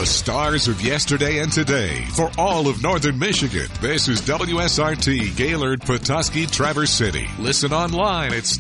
The stars of yesterday and today for all of Northern Michigan. This is WSRT Gaylord, Petoskey, Traverse City. Listen online at